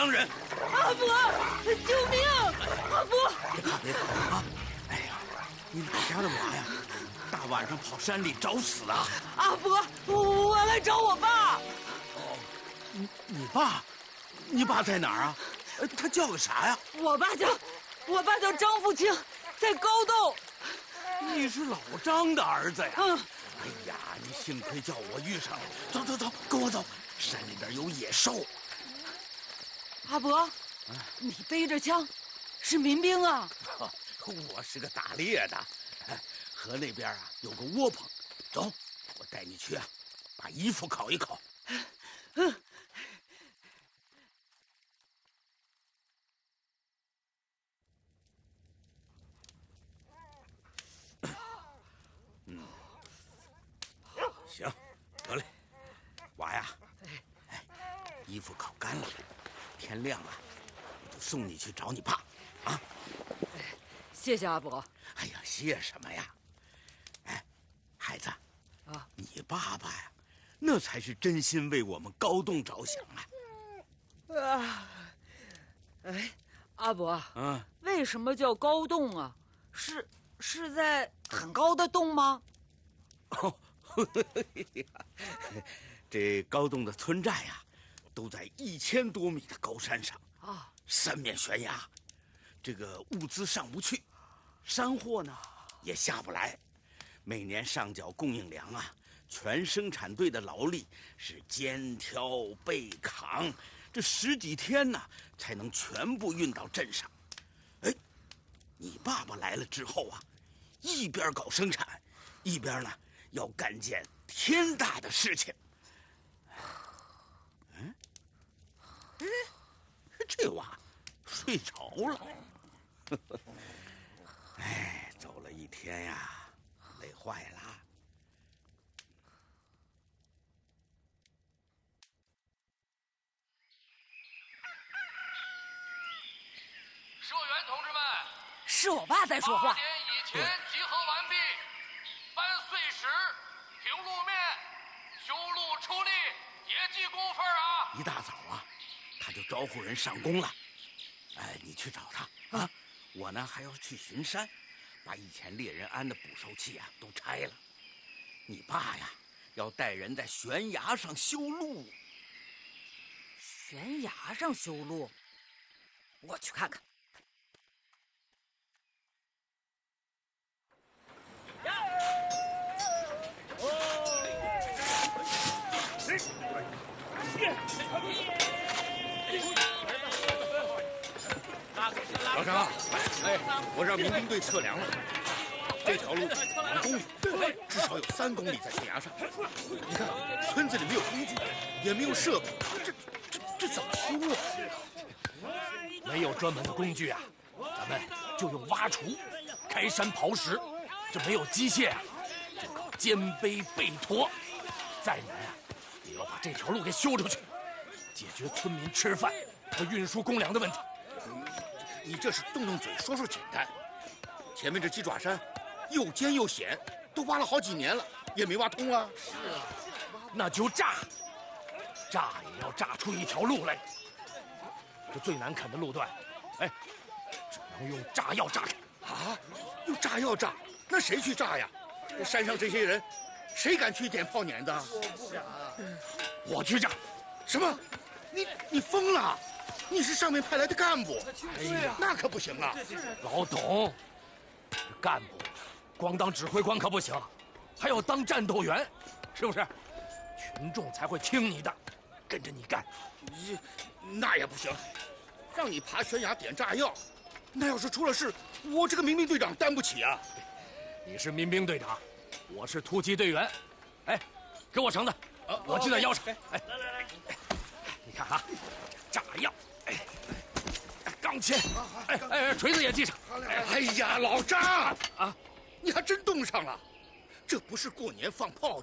伤人。 阿伯，救命！阿伯， 别怕啊！哎呀，你哪家的娃呀？大晚上跑山里找死啊！ 阿伯，我来找我爸。 哦，你爸？你爸在哪儿啊？他叫个啥呀？ 我爸叫张富清，在高洞。 你是老张的儿子呀？ 嗯。 哎呀，你幸亏叫我遇上了。走走走，跟我走，山里边有野兽。 阿伯，你背着枪，是民兵啊？ 我是个打猎的，河那边啊有个窝棚，走，我带你去啊，把衣服烤一烤。行，得嘞，娃呀，衣服烤干了，天亮了，我就送你去找你爸，啊！ 谢谢阿伯。 哎呀，谢什么呀？哎，孩子，啊，你爸爸呀，那才是真心为我们高洞着想啊！ 哎，阿伯，为什么叫高洞啊？是在很高的洞吗？ 哦。这高洞的村寨呀，都在1000多米的高山上啊，三面悬崖，这个物资上不去，山货呢也下不来，每年上缴供应粮啊，全生产队的劳力是肩挑背扛，这10几天呢才能全部运到镇上。哎，你爸爸来了之后啊，一边搞生产，一边呢要干件天大的事情。这娃睡着了。哎，走了一天呀，累坏了。 社员同志们， 是我爸在说话。 8点以前集合完毕，搬碎石、平路面、修路出力，也记工分啊！ 一大早啊，他就招呼人上工了。哎，你去找他啊！我呢还要去巡山，把以前猎人安的捕兽器啊都拆了。你爸呀，要带人在悬崖上修路。 悬崖上修路？我去看看。 老张，哎，我让民兵队测量了，这条路2公里，至少有3公里在悬崖上。你看，村子里没有工具，也没有设备，这怎么修啊？ 没有专门的工具啊，咱们就用挖锄、开山刨石。这没有机械啊，就靠肩背背驮。再难啊，也要把这条路给修出去，解决村民吃饭和运输公粮的问题。 你这是动动嘴说说简单，前面这鸡爪山又尖又险，都挖了好几年了，也没挖通啊。 是啊，那就炸也要炸出一条路来。这最难啃的路段，哎，只能用炸药炸开。 啊，用炸药炸？那谁去炸呀？这山上这些人，谁敢去点炮碾的？ 我不敢啊。我去炸。 什么？你疯了？你是上面派来的干部， 哎呀， 那可不行啊！ 老董，干部光当指挥官可不行，还要当战斗员，是不是？群众才会听你的，跟着你干。 那也不行，让你爬悬崖点炸药，那要是出了事，我这个民兵队长担不起啊！ 你是民兵队长，我是突击队员。哎，给我绳子，我系在腰上。哎，来，你看啊，炸药。钢钎，锤子也系上。 哎呀，老张啊，你还真冻上了，这不是过年放炮